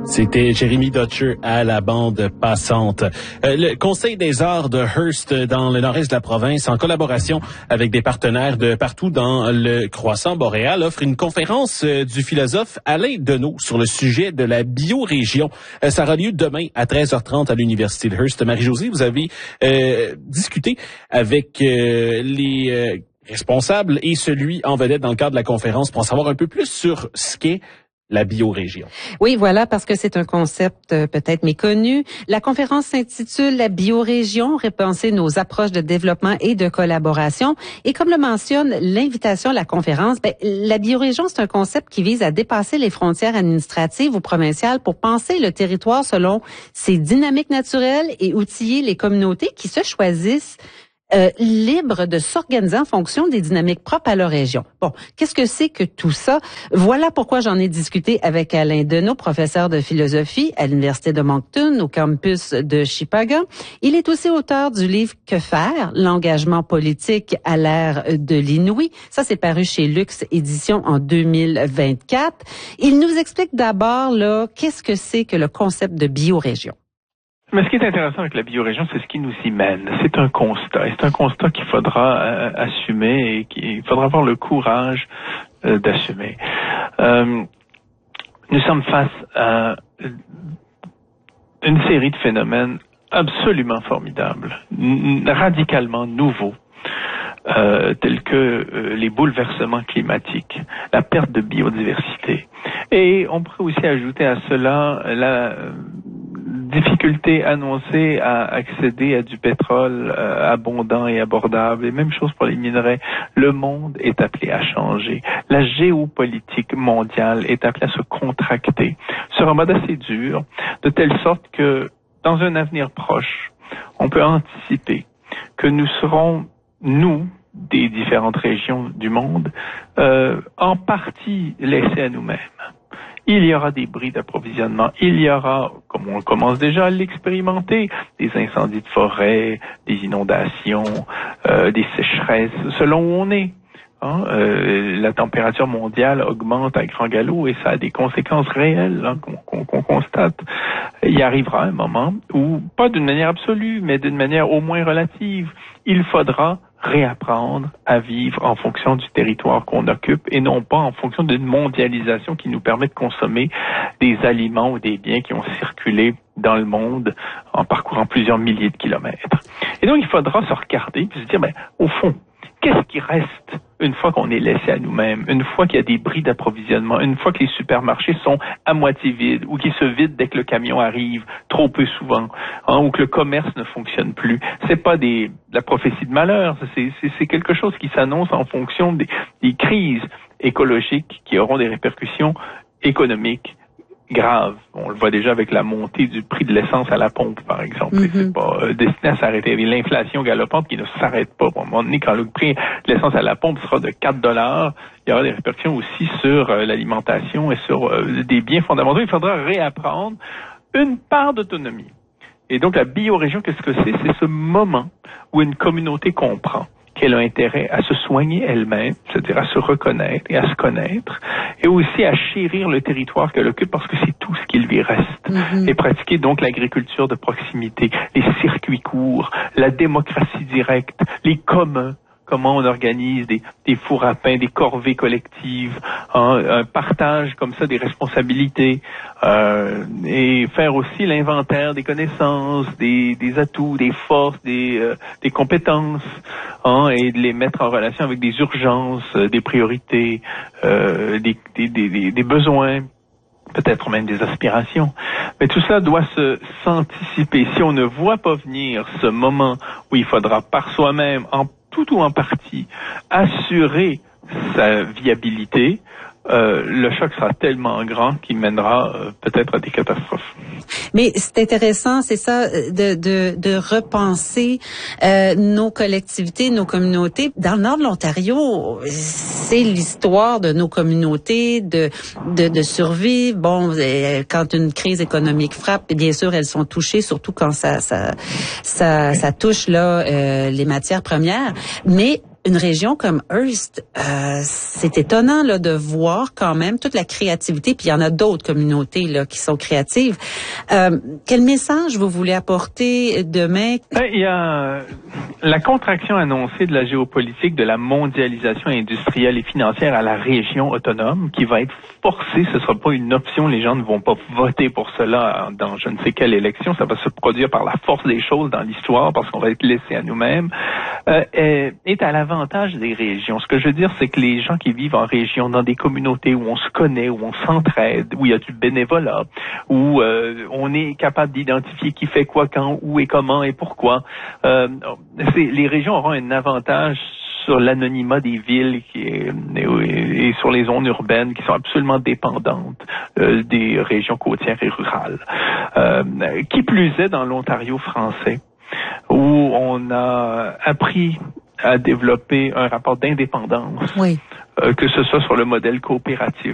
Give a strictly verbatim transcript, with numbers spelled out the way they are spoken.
C'était Jérémy Dutcher à la bande passante. Euh, le Conseil des arts de Hearst dans le nord-est de la province, en collaboration avec des partenaires de partout dans le croissant boréal, offre une conférence euh, du philosophe Alain Deneau sur le sujet de la biorégion. Euh, ça aura lieu demain à treize heures trente à l'Université de Hearst. Marie-Josée, vous avez euh, discuté avec euh, les euh, responsables et celui en vedette dans le cadre de la conférence pour en savoir un peu plus sur ce qu'est la biorégion. Oui, voilà, parce que c'est un concept euh, peut-être méconnu. La conférence s'intitule La biorégion, repenser nos approches de développement et de collaboration. Et comme le mentionne l'invitation à la conférence, ben, la biorégion, c'est un concept qui vise à dépasser les frontières administratives ou provinciales pour penser le territoire selon ses dynamiques naturelles et outiller les communautés qui se choisissent Euh, libre de s'organiser en fonction des dynamiques propres à leur région. Bon, qu'est-ce que c'est que tout ça? Voilà pourquoi j'en ai discuté avec Alain Deneau, professeur de philosophie à l'Université de Moncton, au campus de Chipaga. Il est aussi auteur du livre « Que faire? L'engagement politique à l'ère de l'inouï ». Ça, c'est paru chez Luxe Éditions en deux mille vingt-quatre. Il nous explique d'abord, là, qu'est-ce que c'est que le concept de biorégion. Mais ce qui est intéressant avec la biorégion, c'est ce qui nous y mène. C'est un constat. Et c'est un constat qu'il faudra euh, assumer et qu'il faudra avoir le courage euh, d'assumer. Euh, nous sommes face à une série de phénomènes absolument formidables, n- radicalement nouveaux, euh, tels que euh, les bouleversements climatiques, la perte de biodiversité. Et on pourrait aussi ajouter à cela la difficulté annoncée à accéder à du pétrole euh, abondant et abordable, et même chose pour les minerais. Le monde est appelé à changer. La géopolitique mondiale est appelée à se contracter sur un mode assez dur, de telle sorte que, dans un avenir proche, on peut anticiper que nous serons, nous, des différentes régions du monde, euh, en partie laissés à nous-mêmes. Il y aura des bris d'approvisionnement, il y aura, comme on commence déjà à l'expérimenter, des incendies de forêt, des inondations, euh, des sécheresses, selon où on est. Hein, euh, la température mondiale augmente à grand galop et ça a des conséquences réelles hein, qu'on, qu'on, qu'on constate. Il arrivera un moment où, pas d'une manière absolue, mais d'une manière au moins relative, il faudra réapprendre à vivre en fonction du territoire qu'on occupe et non pas en fonction d'une mondialisation qui nous permet de consommer des aliments ou des biens qui ont circulé dans le monde en parcourant plusieurs milliers de kilomètres. Et donc, il faudra se regarder et se dire, ben, au fond, qu'est-ce qui reste une fois qu'on est laissé à nous-mêmes, une fois qu'il y a des bris d'approvisionnement, une fois que les supermarchés sont à moitié vides ou qu'ils se vident dès que le camion arrive, trop peu souvent, hein, ou que le commerce ne fonctionne plus. C'est pas des, la prophétie de malheur, c'est, c'est, c'est quelque chose qui s'annonce en fonction des, des crises écologiques qui auront des répercussions économiques grave. On le voit déjà avec la montée du prix de l'essence à la pompe, par exemple. Mm-hmm. C'est pas euh, destiné à s'arrêter. Et l'inflation galopante qui ne s'arrête pas. À un moment donné, quand le prix de l'essence à la pompe sera de quatre dollars, il y aura des répercussions aussi sur euh, l'alimentation et sur euh, des biens fondamentaux. Il faudra réapprendre une part d'autonomie. Et donc, la biorégion, qu'est-ce que c'est? C'est ce moment où une communauté comprend qu'elle a intérêt à se soigner elle-même, c'est-à-dire à se reconnaître et à se connaître, et aussi à chérir le territoire qu'elle occupe parce que c'est tout ce qu'il lui reste. Mm-hmm. Et pratiquer donc l'agriculture de proximité, les circuits courts, la démocratie directe, les communs, comment on organise des, des fours à pain, des corvées collectives, hein, un partage comme ça des responsabilités, euh, et faire aussi l'inventaire des connaissances, des, des atouts, des forces, des, euh, des compétences, hein, et de les mettre en relation avec des urgences, des priorités, euh, des, des, des, des besoins, peut-être même des aspirations. Mais tout cela doit se s'anticiper. Si on ne voit pas venir ce moment où il faudra par soi-même, en tout ou en partie, assurer sa viabilité, euh, le choc sera tellement grand qu'il mènera euh, peut-être à des catastrophes. Mais c'est intéressant, c'est ça, de, de, de repenser euh, nos collectivités, nos communautés. Dans le nord de l'Ontario, c'est l'histoire de nos communautés, de, de, de survivre. Bon, quand une crise économique frappe, bien sûr, elles sont touchées, surtout quand ça, ça, ça, ça touche là euh, les matières premières. Mais une région comme Hearst, euh, c'est étonnant là de voir quand même toute la créativité, puis il y en a d'autres communautés là qui sont créatives. Euh, quel message vous voulez apporter demain? Ben, il y a la contraction annoncée de la géopolitique, de la mondialisation industrielle et financière à la région autonome qui va être forcée. Ce ne sera pas une option. Les gens ne vont pas voter pour cela dans je ne sais quelle élection. Ça va se produire par la force des choses dans l'histoire parce qu'on va être laissé à nous-mêmes. Euh, est, est à l'avantage des régions. Ce que je veux dire, c'est que les gens qui vivent en région, dans des communautés où on se connaît, où on s'entraide, où il y a du bénévolat, où euh, on est capable d'identifier qui fait quoi, quand, où et comment et pourquoi, euh, c'est, les régions auront un avantage sur l'anonymat des villes qui est, et, et sur les zones urbaines qui sont absolument dépendantes euh, des régions côtières et rurales. Euh, qui plus est dans l'Ontario français, où on a appris à développer un rapport d'indépendance, oui. euh, que ce soit sur le modèle coopératif